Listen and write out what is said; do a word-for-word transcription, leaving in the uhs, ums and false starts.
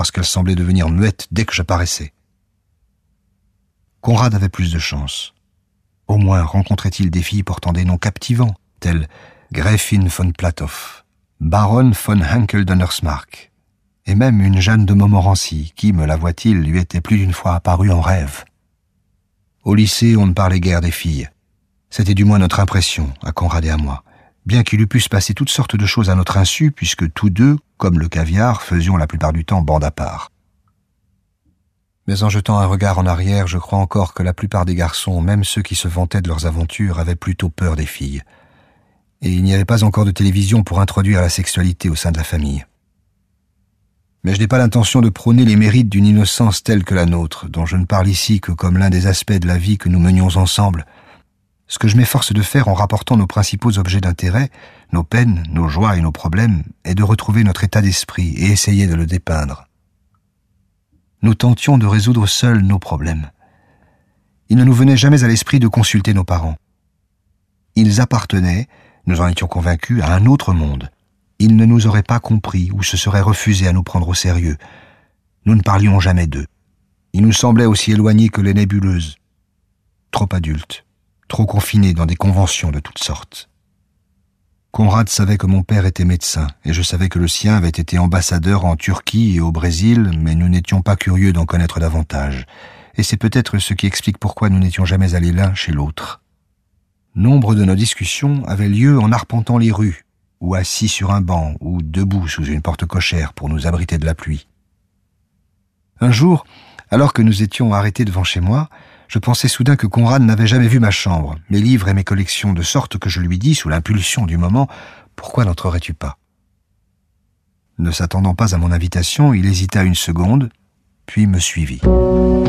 parce qu'elle semblait devenir muette dès que j'apparaissais. Conrad avait plus de chance. Au moins rencontrait-il des filles portant des noms captivants, tels Gräfin von Platow, Baronne von Henkel-Donnersmarck, et même une Jeanne de Montmorency, qui, me l'avoua-t-il, lui était plus d'une fois apparue en rêve. Au lycée, on ne parlait guère des filles. C'était du moins notre impression, à Conrad et à moi, bien qu'il eût pu se passer toutes sortes de choses à notre insu, puisque tous deux, comme le caviar, faisions la plupart du temps bande à part. Mais en jetant un regard en arrière, je crois encore que la plupart des garçons, même ceux qui se vantaient de leurs aventures, avaient plutôt peur des filles. Et il n'y avait pas encore de télévision pour introduire la sexualité au sein de la famille. Mais je n'ai pas l'intention de prôner les mérites d'une innocence telle que la nôtre, dont je ne parle ici que comme l'un des aspects de la vie que nous menions ensemble. Ce que je m'efforce de faire en rapportant nos principaux objets d'intérêt, nos peines, nos joies et nos problèmes, est de retrouver notre état d'esprit et essayer de le dépeindre. Nous tentions de résoudre seuls nos problèmes. Il ne nous venait jamais à l'esprit de consulter nos parents. Ils appartenaient, nous en étions convaincus, à un autre monde. Ils ne nous auraient pas compris ou se seraient refusés à nous prendre au sérieux. Nous ne parlions jamais d'eux. Ils nous semblaient aussi éloignés que les nébuleuses. Trop adultes, trop confinés dans des conventions de toutes sortes. Conrad savait que mon père était médecin, et je savais que le sien avait été ambassadeur en Turquie et au Brésil, mais nous n'étions pas curieux d'en connaître davantage. Et c'est peut-être ce qui explique pourquoi nous n'étions jamais allés l'un chez l'autre. Nombre de nos discussions avaient lieu en arpentant les rues, ou assis sur un banc, ou debout sous une porte cochère pour nous abriter de la pluie. Un jour, alors que nous étions arrêtés devant chez moi, je pensai soudain que Conrad n'avait jamais vu ma chambre, mes livres et mes collections, de sorte que je lui dis, sous l'impulsion du moment, « Pourquoi n'entrerais-tu pas » Ne s'attendant pas à mon invitation, il hésita une seconde, puis me suivit.